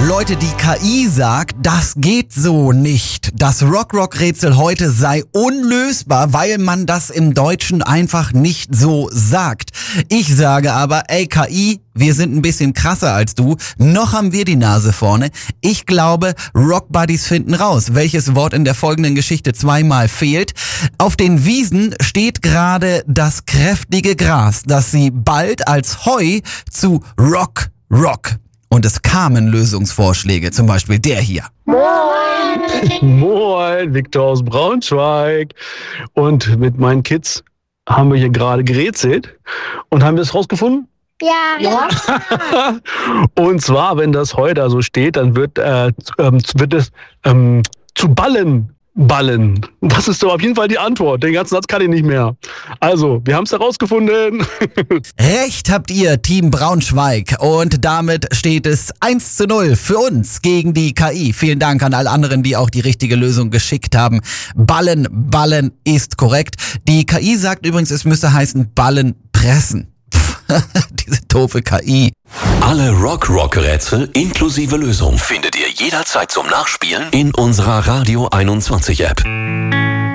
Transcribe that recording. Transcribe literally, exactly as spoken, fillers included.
Leute, die K I sagt, das geht so nicht. Das Rock-Rock-Rätsel heute sei unlösbar, weil man das im Deutschen einfach nicht so sagt. Ich sage aber, ey K I, wir sind ein bisschen krasser als du. Noch haben wir die Nase vorne. Ich glaube, Rock Buddies finden raus, welches Wort in der folgenden Geschichte zweimal fehlt. Auf den Wiesen steht gerade das kräftige Gras, das sie bald als Heu zu Rock, Rock. Und es kamen Lösungsvorschläge, zum Beispiel der hier. Moin, Victor aus Braunschweig. Und mit meinen Kids haben wir hier gerade gerätselt. Und haben wir es rausgefunden? Ja. Ja. Und zwar, wenn das Heu da so steht, dann wird, äh, ähm, wird es ähm, zu Ballen ballen. Das ist doch auf jeden Fall die Antwort. Den ganzen Satz kann ich nicht mehr. Also, wir haben es herausgefunden. Recht habt ihr, Team Braunschweig. Und damit steht es eins zu null für uns gegen die K I. Vielen Dank an alle anderen, die auch die richtige Lösung geschickt haben. Ballen, ballen ist korrekt. Die K I sagt übrigens, es müsse heißen Ballen pressen. Diese doofe K I. Alle Rock-Rock-Rätsel inklusive Lösung findet ihr jederzeit zum Nachspielen in unserer Radio einundzwanzig App.